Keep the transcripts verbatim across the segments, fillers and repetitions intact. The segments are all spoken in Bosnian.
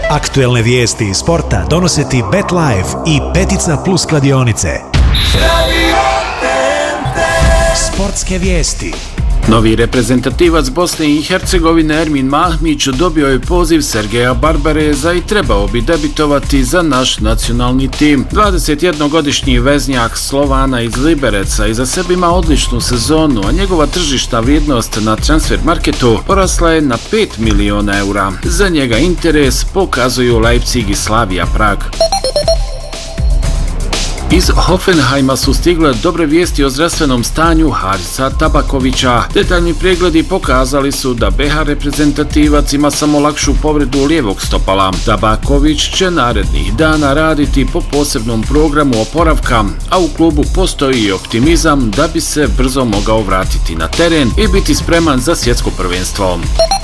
Aktuelne vijesti iz sporta donose ti BetLife i Petica Plus kladionice. Sportske vijesti. Novi reprezentativac Bosne i Hercegovine Ermin Mahmić dobio je poziv Sergeja Barbareza i trebao bi debitovati za naš nacionalni tim. dvadesetjednogodišnji veznjak Slovana iz Libereca iza sebe ima odličnu sezonu, a njegova tržišna vrijednost na transfer marketu porasla je na pet miliona eura. Za njega interes pokazuju Leipzig i Slavia Prag. Iz Hoffenheima su stigle dobre vijesti o zdravstvenom stanju Harisa Tabakovića. Detaljni pregledi pokazali su da be ha reprezentativac ima samo lakšu povredu lijevog stopala. Tabaković će narednih dana raditi po posebnom programu oporavka, a u klubu postoji i optimizam da bi se brzo mogao vratiti na teren i biti spreman za svjetsko prvenstvo.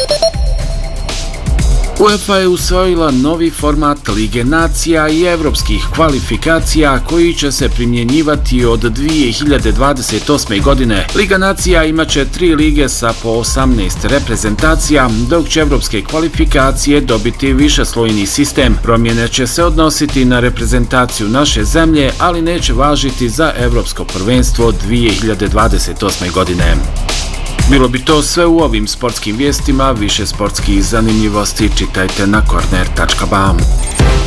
UEFA je usvojila novi format Lige nacija i evropskih kvalifikacija koji će se primjenjivati od dvije hiljade dvadeset osme. godine. Liga nacija imaće tri lige sa po osamnaest reprezentacija, dok će evropske kvalifikacije dobiti višeslojni sistem. Promjene će se odnositi na reprezentaciju naše zemlje, ali neće važiti za evropsko prvenstvo dvije hiljade dvadeset osme. godine. Bilo bi to sve u ovim sportskim vijestima. Više sportskih zanimljivosti čitajte na korner tačka ba.